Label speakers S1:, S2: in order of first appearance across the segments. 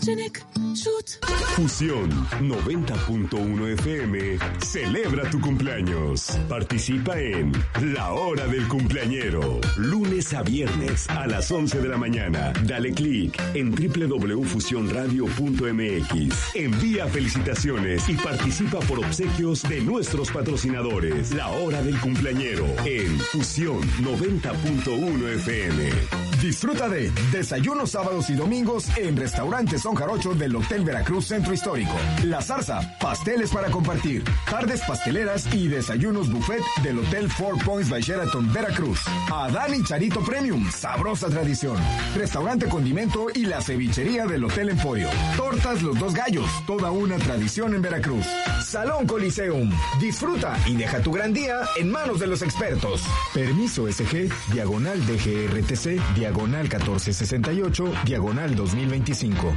S1: Fusión 90.1 FM celebra tu cumpleaños. Participa en La Hora del Cumpleañero. Lunes a viernes a las 11 de la mañana. Dale clic en www.fusionradio.mx. Envía felicitaciones y participa por obsequios de nuestros patrocinadores. La Hora del Cumpleañero en Fusión 90.1 FM.
S2: Disfruta de desayunos sábados y domingos en Restaurante Son Jarocho del Hotel Veracruz Centro Histórico. La Zarza, pasteles para compartir, tardes pasteleras y desayunos buffet del Hotel Four Points by Sheraton Veracruz. Adán y Charito Premium, sabrosa tradición. Restaurante Condimento y la cevichería del Hotel Emporio. Tortas Los Dos Gallos, toda una tradición en Veracruz. Salón Coliseum, disfruta y deja tu gran día en manos de los expertos. Permiso SG, diagonal DGRTC, diagonal 1468, diagonal 2025.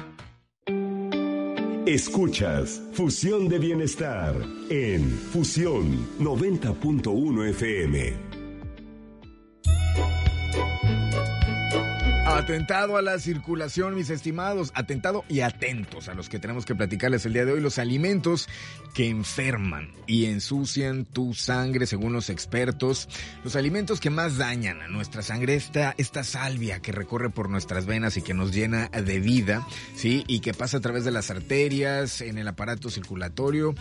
S1: Escuchas Fusión de Bienestar en Fusión 90.1 FM.
S3: Atentado a la circulación, mis estimados, atentado y atentos a los que tenemos que platicarles el día de hoy. Los alimentos que enferman y ensucian tu sangre, según los expertos. Los alimentos que más dañan a nuestra sangre, esta salvia que recorre por nuestras venas y que nos llena de vida, ¿sí? Y que pasa a través de las arterias, en el aparato circulatorio,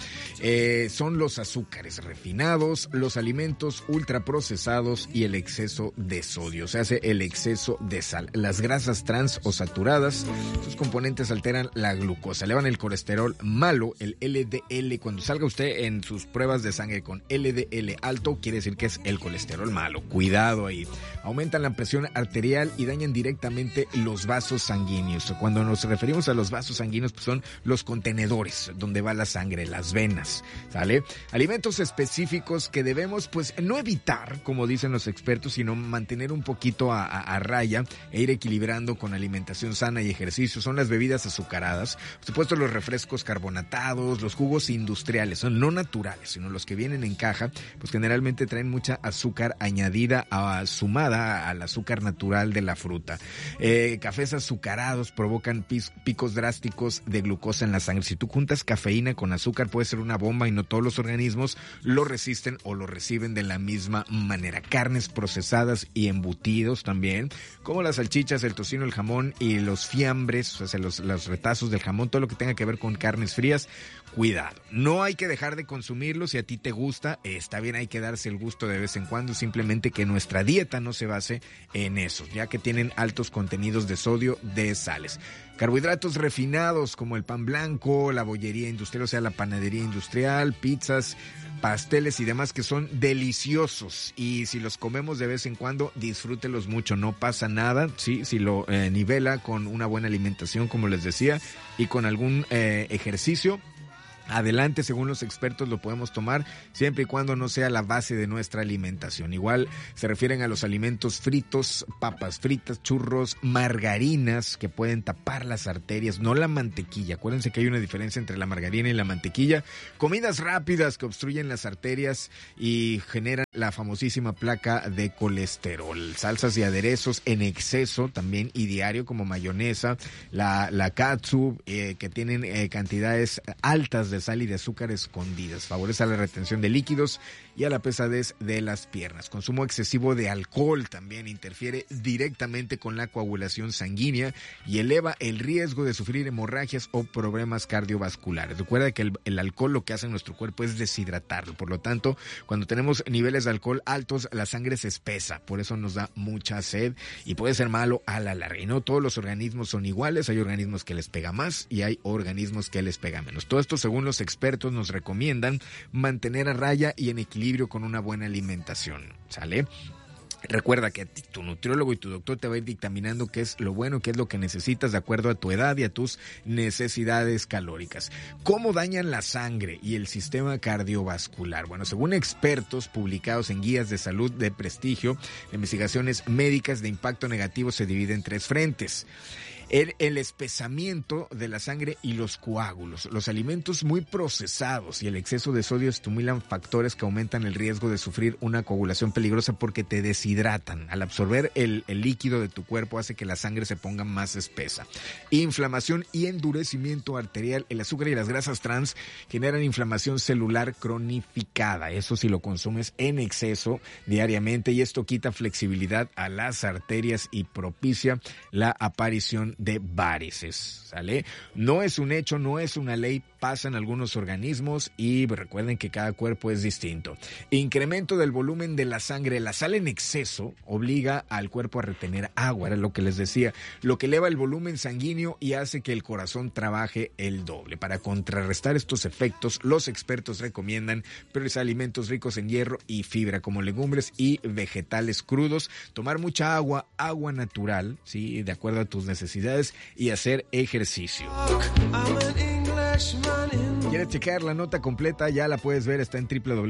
S3: son los azúcares refinados, los alimentos ultraprocesados y el exceso de sodio, o sea, el exceso de sal. Las grasas trans o saturadas, sus componentes alteran la glucosa, elevan el colesterol malo, el LDL. Cuando salga usted en sus pruebas de sangre con LDL alto, quiere decir que es el colesterol malo. Cuidado ahí. Aumentan la presión arterial y dañan directamente los vasos sanguíneos. Cuando nos referimos a los vasos sanguíneos, pues son los contenedores donde va la sangre, las venas, ¿sale? Alimentos específicos que debemos, pues, no evitar, como dicen los expertos, sino mantener un poquito a raya e ir equilibrando con alimentación sana y ejercicio. Son las bebidas azucaradas, por supuesto los refrescos carbonatados, los jugos industriales, son no naturales, sino los que vienen en caja, pues generalmente traen mucha azúcar añadida, sumada al azúcar natural de la fruta. Cafés azucarados provocan picos drásticos de glucosa en la sangre. Si tú juntas cafeína con azúcar, puede ser una bomba y no todos los organismos lo resisten o lo reciben de la misma manera. Carnes procesadas y embutidos también, como las salchichas, el tocino, el jamón y los fiambres, o sea, los retazos del jamón, todo lo que tenga que ver con carnes frías, cuidado. No hay que dejar de consumirlos. Si a ti te gusta, está bien, hay que darse el gusto de vez en cuando, simplemente que nuestra dieta no se base en eso, ya que tienen altos contenidos de sodio, de sales. Carbohidratos refinados como el pan blanco, la bollería industrial, o sea, la panadería industrial, pizzas, pasteles y demás, que son deliciosos, y si los comemos de vez en cuando, disfrútelos mucho, no pasa nada, ¿sí? Si lo nivela con una buena alimentación, como les decía, y con algún ejercicio, adelante, según los expertos lo podemos tomar, siempre y cuando no sea la base de nuestra alimentación. Igual se refieren a los alimentos fritos, papas fritas, churros, margarinas que pueden tapar las arterias, no la mantequilla. Acuérdense que hay una diferencia entre la margarina y la mantequilla. Comidas rápidas que obstruyen las arterias y generan la famosísima placa de colesterol. Salsas y aderezos en exceso también y diario, como mayonesa, la catsup, que tienen cantidades altas de sal y de azúcar escondidas. Favorece la retención de líquidos y a la pesadez de las piernas. Consumo excesivo de alcohol también interfiere directamente con la coagulación sanguínea y eleva el riesgo de sufrir hemorragias o problemas cardiovasculares. Recuerda que el alcohol lo que hace en nuestro cuerpo es deshidratarlo. Por lo tanto, cuando tenemos niveles de alcohol altos, la sangre se espesa. Por eso nos da mucha sed y puede ser malo a la larga. Y no todos los organismos son iguales. Hay organismos que les pega más y hay organismos que les pega menos. Todo esto, según los expertos, nos recomiendan mantener a raya y en equilibrio con una buena alimentación, ¿sale? Recuerda que tu nutriólogo y tu doctor te va a ir dictaminando qué es lo bueno, qué es lo que necesitas de acuerdo a tu edad y a tus necesidades calóricas. ¿Cómo dañan la sangre y el sistema cardiovascular? Bueno, según expertos publicados en guías de salud de prestigio, investigaciones médicas de impacto negativo se dividen en tres frentes. el espesamiento de la sangre y los coágulos. Los alimentos muy procesados y el exceso de sodio estimulan factores que aumentan el riesgo de sufrir una coagulación peligrosa porque te deshidratan. Al absorber el líquido de tu cuerpo hace que la sangre se ponga más espesa. Inflamación y endurecimiento arterial. El azúcar y las grasas trans generan inflamación celular cronificada. Eso si lo consumes en exceso diariamente, y esto quita flexibilidad a las arterias y propicia la aparición de varices, ¿sale? No es un hecho, no es una ley, pasan algunos organismos y recuerden que cada cuerpo es distinto. Incremento del volumen de la sangre. La sal en exceso obliga al cuerpo a retener agua, era lo que les decía, lo que eleva el volumen sanguíneo y hace que el corazón trabaje el doble. Para contrarrestar estos efectos, los expertos recomiendan priorizar alimentos ricos en hierro y fibra, como legumbres y vegetales crudos, tomar mucha agua natural, ¿sí?, de acuerdo a tus necesidades, y hacer ejercicio. ¿Quieres checar la nota completa? Ya la puedes ver, está en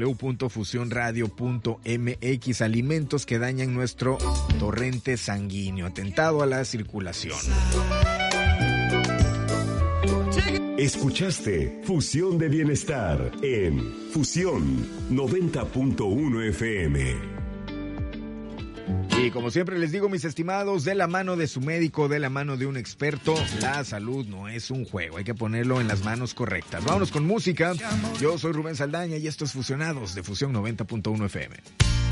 S3: www.fusionradio.mx. Alimentos que dañan nuestro torrente sanguíneo, atentado a la circulación.
S1: Escuchaste Fusión de Bienestar en Fusión 90.1 FM.
S3: Y como siempre les digo, mis estimados, de la mano de su médico, de la mano de un experto, la salud no es un juego, hay que ponerlo en las manos correctas. Vámonos con música. Yo soy Rubén Saldaña y esto es Fusionados de Fusión 90.1 FM.